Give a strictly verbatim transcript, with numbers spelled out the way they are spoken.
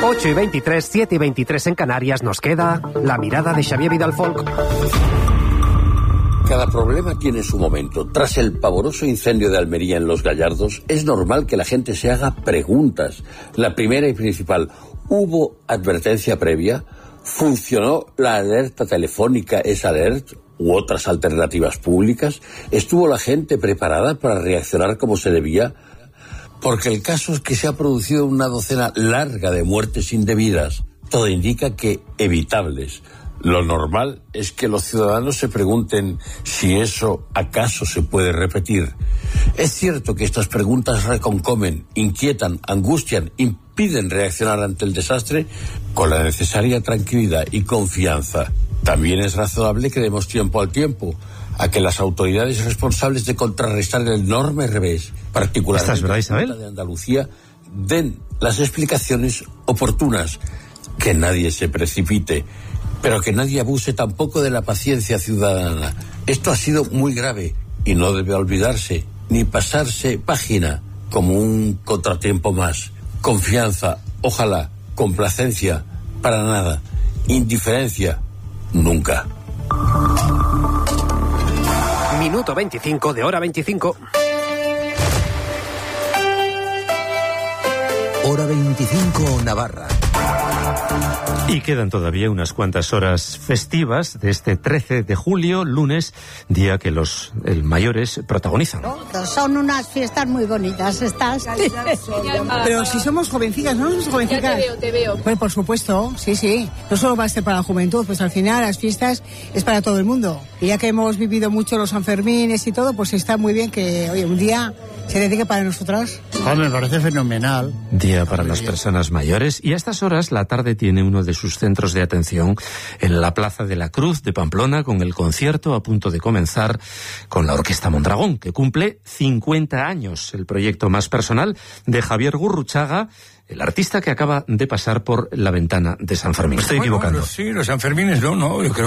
ocho y veintitrés, siete y veintitrés en Canarias, nos queda la mirada de Xavier Vidal-Folk. Cada problema tiene su momento. Tras el pavoroso incendio de Almería en Los Gallardos, es normal que la gente se haga preguntas. La primera y principal, ¿hubo advertencia previa? ¿Funcionó la alerta telefónica S-Alert u otras alternativas públicas? ¿Estuvo la gente preparada para reaccionar como se debía? Porque el caso es que se ha producido una docena larga de muertes indebidas. Todo indica que evitables. Lo normal es que los ciudadanos se pregunten si eso acaso se puede repetir. Es cierto que estas preguntas reconcomen, inquietan, angustian, impiden reaccionar ante el desastre con la necesaria tranquilidad y confianza. También es razonable que demos tiempo al tiempo a que las autoridades responsables de contrarrestar el enorme revés, particularmente la de Andalucía, den las explicaciones oportunas. Que nadie se precipite, pero que nadie abuse tampoco de la paciencia ciudadana. Esto ha sido muy grave y no debe olvidarse ni pasarse página como un contratiempo más. Confianza, ojalá, complacencia, para nada. Indiferencia, nunca. Minuto veinticinco de hora veinticinco. Hora veinticinco, Navarra. Y quedan todavía unas cuantas horas festivas de este trece de julio, lunes, día que los el mayores protagonizan. Son unas fiestas muy bonitas estas. Pero si somos jovencicas, ¿no? Somos jovencicas. Ya te veo, te veo. Pues por supuesto, sí, sí. No solo va a ser para la juventud, pues al final las fiestas es para todo el mundo. Y ya que hemos vivido mucho los Sanfermines y todo, pues está muy bien que, oye, un día se dedique para nosotras. Oh, me parece fenomenal. Día para las personas mayores, y a estas horas la tarde tiene uno de sus centros de atención en la Plaza de la Cruz de Pamplona, con el concierto a punto de comenzar con la Orquesta Mondragón, que cumple cincuenta años, el proyecto más personal de Javier Gurruchaga, el artista que acaba de pasar por la ventana de San Fermín. Estoy bueno, equivocando. Sí, los Sanfermines no, no, yo creo